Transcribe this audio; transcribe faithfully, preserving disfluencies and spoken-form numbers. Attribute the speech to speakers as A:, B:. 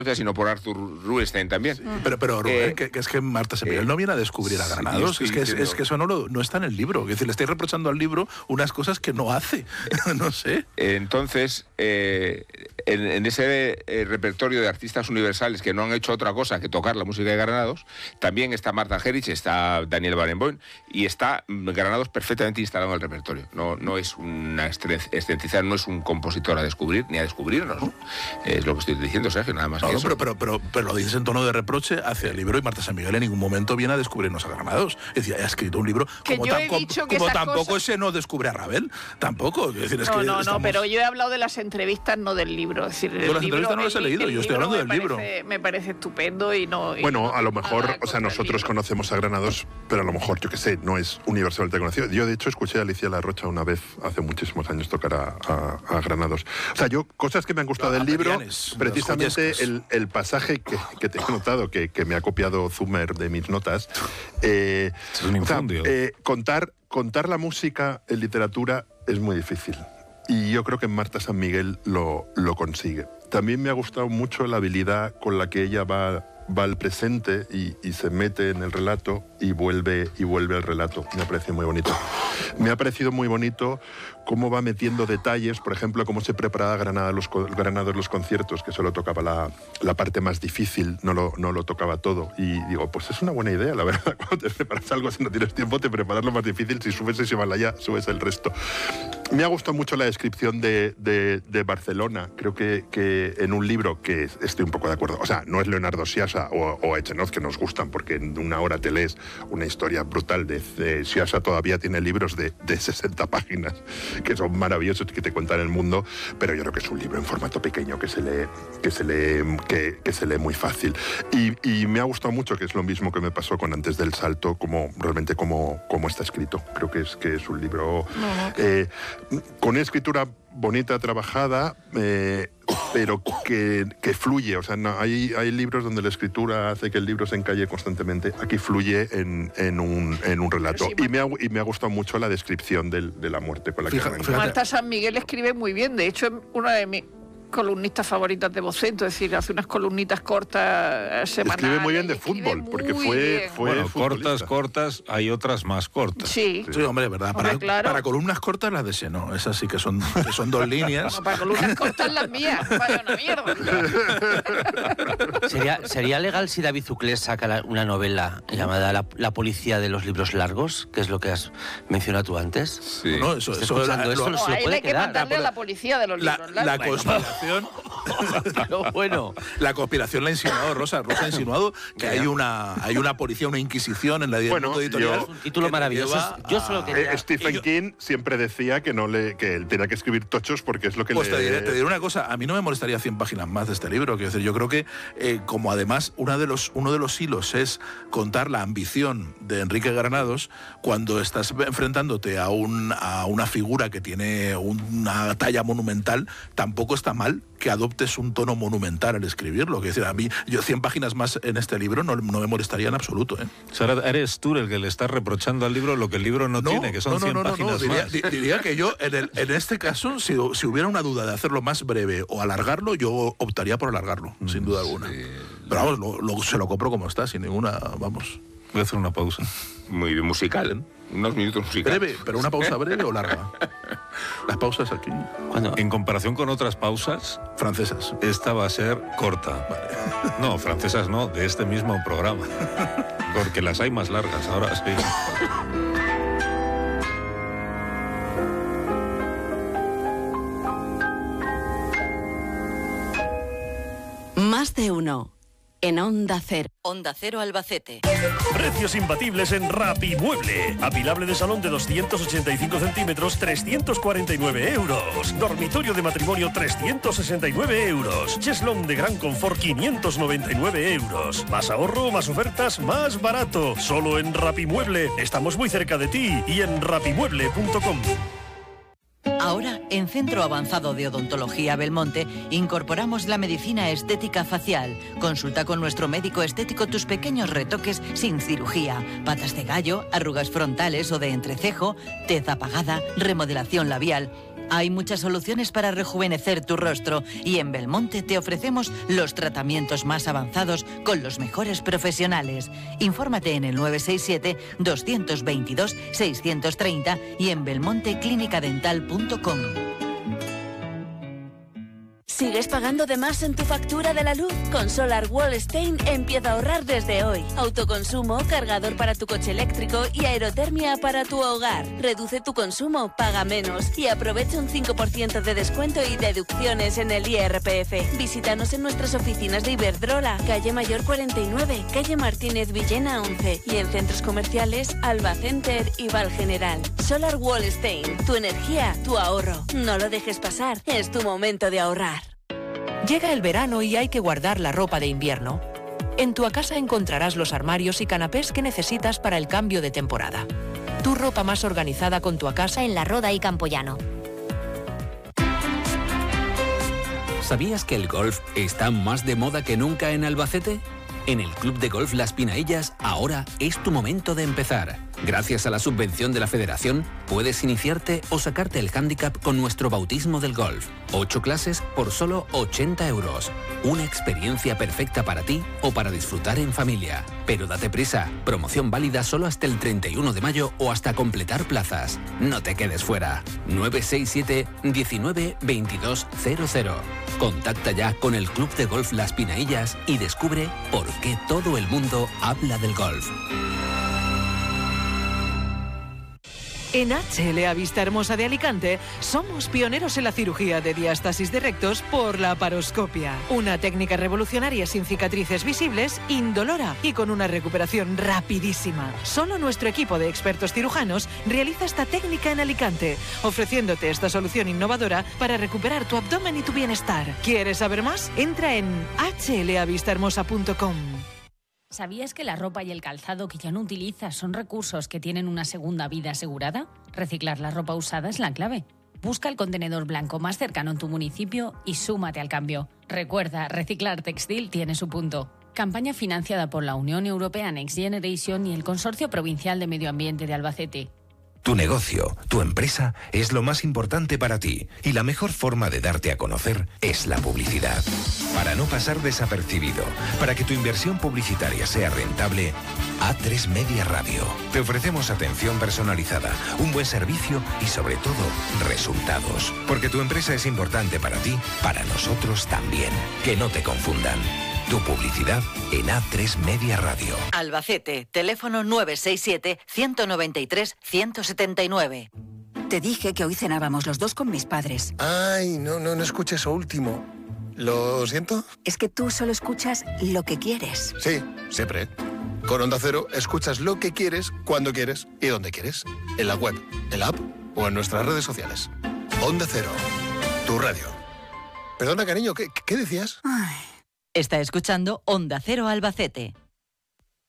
A: sino por Arthur Rubinstein también. Sí.
B: Pero, pero Rubén, eh, que, que es que Marta Semiguel eh, no viene a descubrir a Granados, sí, es, que, es, es que eso no, lo, no está en el libro. Es decir, le estáis reprochando al libro unas cosas que no hace, no sé.
A: Entonces, eh, en, en ese eh, repertorio de artistas universales que no han hecho otra cosa que tocar la música de Granados, también está Marta Argerich, está Daniel Barenboim, y está Granados perfectamente instalado en el repertorio. No, no es una excentricidad, no es un compositor a descubrir, ni a descubrirnos, ¿no? Es lo que estoy diciendo, Sergio, nada más.
B: No, pero, pero, pero, pero lo dices en tono de reproche hacia el libro, y Marta Semiguel en ningún momento viene a descubrirnos a Granados. Es decir, ha escrito un libro
C: que
B: como, tan, como, como tampoco cosas... ese no descubre a Ravel, tampoco. Es decir, es
C: no,
B: que
C: no,
B: estamos...
C: no, pero yo he hablado de las entrevistas, no del libro. Es decir,
B: yo las
C: libro,
B: entrevistas no las he leído, yo estoy hablando del
C: me
B: libro.
C: Parece, me parece estupendo y no... Y
D: bueno,
C: no,
D: a lo mejor, o sea, nosotros conocemos a Granados, pero a lo mejor, yo qué sé, no es universalmente conocido. Yo, de hecho, escuché a Alicia La Rocha una vez, hace muchísimos años, tocar a, a, a Granados. O sea, yo, cosas que me han gustado del libro, precisamente el, el pasaje que, que te he notado, que, que me ha copiado Zumer de mis notas, eh,
E: es un infundio.
D: O sea, eh, contar, contar la música en literatura es muy difícil. Y yo creo que Marta San Miguel lo, lo consigue. También me ha gustado mucho la habilidad con la que ella va, va al presente y, y se mete en el relato y vuelve, y vuelve al relato. Me ha parecido muy bonito. Me ha parecido muy bonito cómo va metiendo detalles, por ejemplo, cómo se preparaba Granada los, Granados los conciertos, que solo tocaba la, la parte más difícil, no lo, no lo tocaba todo. Y digo, pues es una buena idea, la verdad. Cuando te preparas algo, si no tienes tiempo, te preparas lo más difícil. Si subes ese Himalaya, subes el resto. Me ha gustado mucho la descripción de, de, de Barcelona. Creo que, que en un libro que estoy un poco de acuerdo, o sea, no es Leonardo Sciascia o, o Echenoz, que nos gustan, porque en una hora te lees una historia brutal de, de Sciascia. Todavía tiene libros de, de sesenta páginas que son maravillosos, que te cuentan el mundo, pero yo creo que es un libro en formato pequeño que se lee, que se lee, que, que se lee muy fácil. Y, y me ha gustado mucho, que es lo mismo que me pasó con Antes del Salto, como realmente como, como está escrito. Creo que es, que es un libro eh, con una escritura bonita, trabajada, eh, pero que, que fluye. O sea, no, hay, hay libros donde la escritura hace que el libro se encalle constantemente. Aquí fluye en, en, un, en un relato. Sí, y, me ha, y me ha gustado mucho la descripción del, de la muerte con la
C: fíjate, que arranca. Marta San Miguel escribe muy bien. De hecho, es una de mis columnistas favoritas de Vocento, es decir, hace unas columnitas cortas semanales.
D: Escribe muy bien de fútbol, porque fue, fue
E: bueno, cortas, cortas, hay otras más cortas.
C: Sí,
B: sí, hombre, verdad. Para, hombre, claro. Para columnas cortas las de Seno, esas sí que son, que son dos líneas.
C: No, para columnas cortas las mías, vaya una mierda.
F: ¿Sería, ¿Sería legal si David Zuclés saca una novela llamada la, la policía de los libros largos, que es lo que has mencionado tú antes?
B: Sí. No, eso, eso,
F: la,
B: eso
F: no,
C: no, ahí hay que mandarle a la policía de los
B: la,
C: libros largos.
B: La conspiración.
F: Pero bueno,
B: la conspiración la ha insinuado Rosa. Rosa ha insinuado que hay una, hay una policía, una inquisición en la
D: bueno,
B: editorial.
F: Es un título maravilloso. Yo solo quería...
D: eh, Stephen yo... King siempre decía que no le, que él tenía que escribir tochos porque es lo que
B: pues
D: le...
B: Te diré, te diré una cosa, a mí no me molestaría cien páginas más de este libro. Quiero decir, yo creo que eh, como además una de los, uno de los hilos es contar la ambición de Enrique Granados, cuando estás enfrentándote a, un, a una figura que tiene una talla monumental, tampoco está mal que adoptes un tono monumental al escribirlo. Que decir, a mí, yo cien páginas más en este libro no, no me molestaría en absoluto. ¿eh?
E: O sea, eres tú el que le estás reprochando al libro lo que el libro no, no tiene, que son no, no, cien no, no, páginas
B: no, diría,
E: más.
B: Diría, diría que yo, en, el, en este caso, si, si hubiera una duda de hacerlo más breve o alargarlo, yo optaría por alargarlo, mm, sin duda alguna. Sí. Pero vamos, lo, lo, se lo compro como está, sin ninguna, vamos.
E: Voy a hacer una pausa.
A: Muy musical, ¿eh? Unos minutos musicales.
B: Breve, pero una pausa breve o larga. Las pausas aquí.
E: Bueno, en comparación con otras pausas
B: francesas,
E: esta va a ser corta. Vale. No, francesas no, de este mismo programa. Porque las hay más largas, ahora sí.
G: Más de uno. En Onda Cero.
H: Onda Cero Albacete.
I: Precios imbatibles en Rapimueble. Apilable de salón de doscientos ochenta y cinco centímetros, trescientos cuarenta y nueve euros. Dormitorio de matrimonio, trescientos sesenta y nueve euros. Cheslón de gran confort, quinientos noventa y nueve euros. Más ahorro, más ofertas, más barato. Solo en Rapimueble. Estamos muy cerca de ti y en rapimueble punto com.
H: Ahora, en Centro Avanzado de Odontología Belmonte, incorporamos la medicina estética facial. Consulta con nuestro médico estético tus pequeños retoques sin cirugía. Patas de gallo, arrugas frontales o de entrecejo, tez apagada, remodelación labial. Hay muchas soluciones para rejuvenecer tu rostro y en Belmonte te ofrecemos los tratamientos más avanzados con los mejores profesionales. Infórmate en el nueve seis siete, dos dos dos, seis tres cero y en belmonte clínica dental punto com.
J: ¿Sigues pagando de más en tu factura de la luz? Con Solar Wallstein empieza a ahorrar desde hoy. Autoconsumo, cargador para tu coche eléctrico y aerotermia para tu hogar. Reduce tu consumo, paga menos y aprovecha un cinco por ciento de descuento y deducciones en el I R P F. Visítanos en nuestras oficinas de Iberdrola, calle Mayor cuarenta y nueve, calle Martínez Villena once y en centros comerciales Alba Center y Val General. Solar Wallstein, tu energía, tu ahorro. No lo dejes pasar, es tu momento de ahorrar.
K: Llega el verano y hay que guardar la ropa de invierno. En tu casa encontrarás los armarios y canapés que necesitas para el cambio de temporada. Tu ropa más organizada con tu casa en La Roda y Campoyano.
L: ¿Sabías que el golf está más de moda que nunca en Albacete? En el Club de Golf Las Pinaillas, ahora es tu momento de empezar. Gracias a la subvención de la Federación, puedes iniciarte o sacarte el hándicap con nuestro bautismo del golf. Ocho clases por solo ochenta euros. Una experiencia perfecta para ti o para disfrutar en familia. Pero date prisa, promoción válida solo hasta el treinta y uno de mayo o hasta completar plazas. No te quedes fuera. nueve seis siete, diecinueve, veintidós cero cero. Contacta ya con el Club de Golf Las Pinaillas y descubre por qué todo el mundo habla del golf.
K: En H L A Vista Hermosa de Alicante somos pioneros en la cirugía de diástasis de rectos por la laparoscopia. Una técnica revolucionaria sin cicatrices visibles, indolora y con una recuperación rapidísima. Solo nuestro equipo de expertos cirujanos realiza esta técnica en Alicante, ofreciéndote esta solución innovadora para recuperar tu abdomen y tu bienestar. ¿Quieres saber más? Entra en h l a vista hermosa punto com.
M: ¿Sabías que la ropa y el calzado que ya no utilizas son recursos que tienen una segunda vida asegurada? Reciclar la ropa usada es la clave. Busca el contenedor blanco más cercano en tu municipio y súmate al cambio. Recuerda, reciclar textil tiene su punto. Campaña financiada por la Unión Europea Next Generation y el Consorcio Provincial de Medio Ambiente de Albacete.
N: Tu negocio, tu empresa, es lo más importante para ti y la mejor forma de darte a conocer es la publicidad. Para no pasar desapercibido, para que tu inversión publicitaria sea rentable, A tres Media Radio. Te ofrecemos atención personalizada, un buen servicio y sobre todo, resultados. Porque tu empresa es importante para ti, para nosotros también. Que no te confundan. Tu publicidad en A tres Media Radio.
H: Albacete, teléfono nueve seis siete, uno nueve tres, uno siete nueve.
O: Te dije que hoy cenábamos los dos con mis padres.
P: Ay, no, no, no escuché eso último. ¿Lo siento?
O: Es que tú solo escuchas lo que quieres.
P: Sí, siempre. Con Onda Cero escuchas lo que quieres, cuando quieres y donde quieres. En la web, en la app o en nuestras redes sociales. Onda Cero, tu radio. Perdona, cariño, ¿qué, qué decías?
H: Ay. Está escuchando Onda Cero Albacete.